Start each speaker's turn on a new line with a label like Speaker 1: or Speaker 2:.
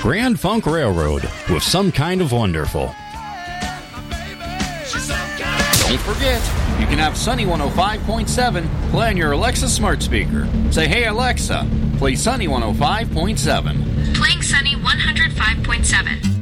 Speaker 1: Grand Funk Railroad with Some Kind of Wonderful. Don't forget, you can have Sunny 105.7 play on your Alexa smart speaker. Say, hey Alexa, play Sunny 105.7.
Speaker 2: Playing Sunny 105.7.